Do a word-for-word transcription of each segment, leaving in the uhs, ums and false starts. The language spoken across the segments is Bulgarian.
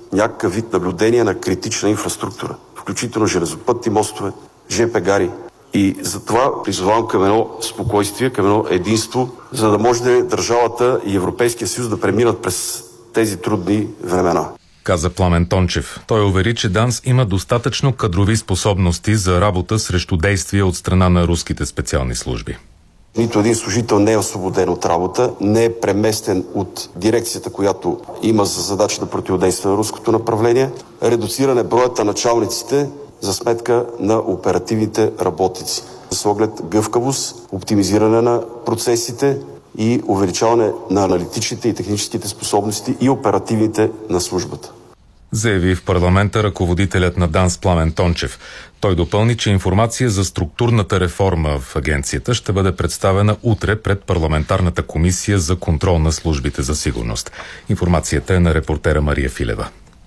някакъв вид наблюдение на критична инфраструктура, включително железопътни мостове, жп гари. И затова призовавам към едно спокойствие, към едно единство, за да може държавата и Европейския съюз да преминат през тези трудни времена. Каза Пламен Тончев. Той увери, че ДАНС има достатъчно кадрови способности за работа срещу действия от страна на руските специални служби. Нито един служител не е освободен от работа, не е преместен от дирекцията, която има за задача да противодейства на руското направление. Редуциране броят на началниците за сметка на оперативните работници. С оглед гъвкавост, оптимизиране на процесите и увеличаване на аналитичните и техническите способности и оперативните на службата. Заяви в парламента ръководителят на ДАНС Пламен Тончев. Той допълни, че информация за структурната реформа в агенцията ще бъде представена утре пред парламентарната комисия за контрол на службите за сигурност. Информацията е на репортера Мария Филева.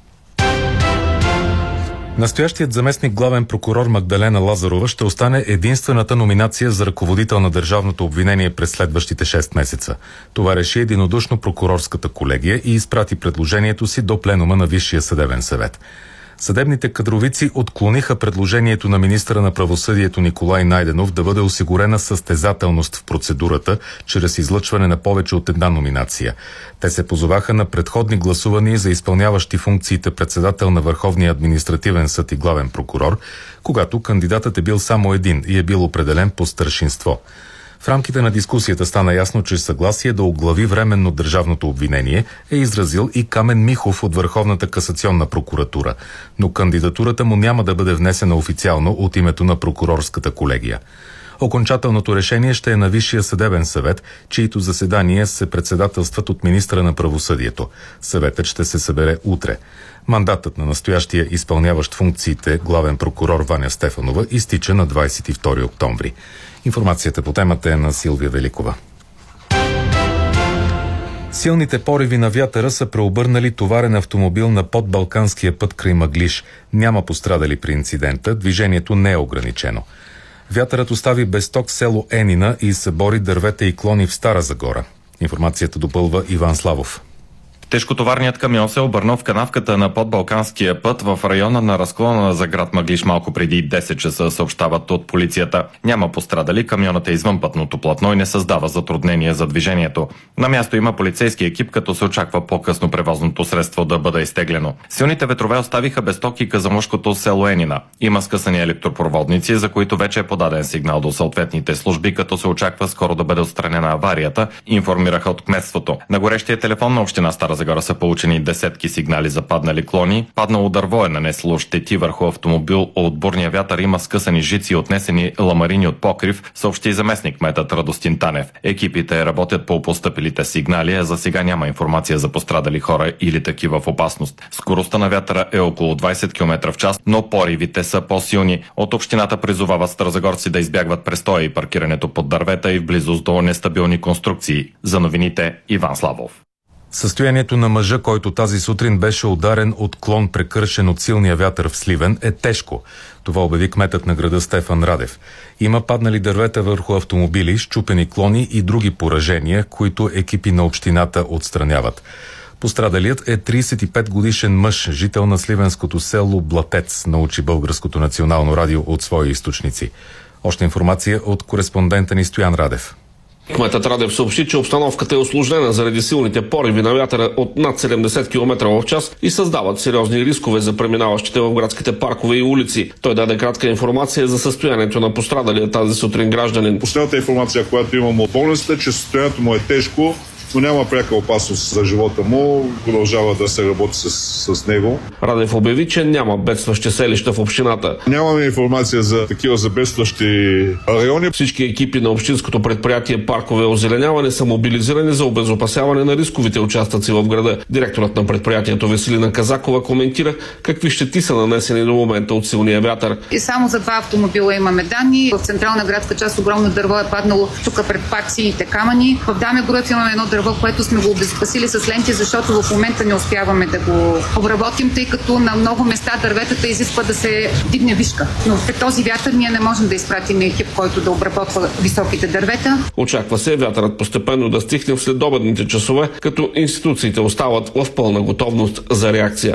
Настоящият заместник главен прокурор Магдалена Лазарова ще остане единствената номинация за ръководител на държавното обвинение през следващите шест месеца. Това реши единодушно прокурорската колегия и изпрати предложението си до пленума на Висшия съдебен съвет. Съдебните кадровици отклониха предложението на министъра на правосъдието Николай Найденов да бъде осигурена състезателност в процедурата чрез излъчване на повече от една номинация. Те се позоваха на предходни гласувания за изпълняващи функциите председател на Върховния административен съд и главен прокурор, когато кандидатът е бил само един и е бил определен по старшинство. В рамките на дискусията стана ясно, че съгласие да оглави временно държавното обвинение е изразил и Камен Михов от Върховната касационна прокуратура, но кандидатурата му няма да бъде внесена официално от името на прокурорската колегия. Окончателното решение ще е на Висшия съдебен съвет, чието заседания се председателстват от министъра на правосъдието. Съветът ще се събере утре. Мандатът на настоящия изпълняващ функциите главен прокурор Ваня Стефанова изтича на двадесет и втори октомври. Информацията по темата е на Силвия Великова. Силните пориви на вятъра са преобърнали товарен автомобил на подбалканския път край Мъглиж. Няма пострадали при инцидента, движението не е ограничено. Вятърът остави без ток село Енина и събори дървета и клони в Стара Загора. Информацията допълва Иван Славов. Тежкотоварният камион се обърнал в канавката на подбалканския път в района на разклона за град Мъглиж малко преди десет часа, съобщават от полицията. Няма пострадали, камионът е извън пътното платно и не създава затруднения за движението. На място има полицейски екип, като се очаква по-късно превозното средство да бъде изтеглено. Силните ветрове оставиха без ток и казамушкото село Енина. Има скъсани електропроводници, за които вече е подаден сигнал до съответните служби, като се очаква скоро да бъде отстранена аварията, информираха от кметството. На горещия телефон на община Стара Загора са получени десетки сигнали за паднали клони. Паднало дърво е нанесло щети върху автомобил. От бурния вятър има скъсани жици и отнесени ламарини от покрив, съобщи заместник кметът Радостин Танев. Екипите работят по постъпилите сигнали, а за сега няма информация за пострадали хора или такива в опасност. Скоростта на вятъра е около двадесет километра в час, но поривите са по-силни. От общината призовават старозагорци да избягват престоя и паркирането под дървета и в близост до нестабилни конструкции. За новините Иван Славов. Състоянието на мъжа, който тази сутрин беше ударен от клон, прекършен от силния вятър в Сливен, е тежко. Това обяви кметът на града Стефан Радев. Има паднали дървета върху автомобили, счупени клони и други поражения, които екипи на общината отстраняват. Пострадалият е тридесет и пет годишен мъж, жител на сливенското село Блатец, научи Българското национално радио от свои източници. Още информация от кореспондента ни Стоян Радев. Кметът Радев съобщи, че обстановката е усложнена заради силните пориви на вятъра от над седемдесет километра в час и създават сериозни рискове за преминаващите в градските паркове и улици. Той даде кратка информация за състоянието на пострадалия тази сутрин гражданин. Последната информация, която имам от болницата, че състоянието му е тежко, но няма пряка опасност за живота му. Продължава да се работи с, с него. Радев обяви, че няма бедстващи селища в общината. Нямаме информация за такива забедстващи райони. Всички екипи на общинското предприятие Паркове озеленяване са мобилизирани за обезопасяване на рисковите участъци в града. Директорът на предприятието Веселина Казакова коментира какви щети са нанесени до момента от силния вятър. И само за два автомобила имаме данни. В централна градска част огромно дърво е паднало тук пред паксиите камъни. В Дамегорец имаме едно дърво, което сме го обезопасили с ленти, защото в момента не успяваме да го обработим, тъй като на много места дърветата изисква да се дигне вишка. Но при този вятър ние не можем да изпратим екип, който да обработва високите дървета. Очаква се вятърът постепенно да стихне в следобедните часове, като институциите остават в пълна готовност за реакция.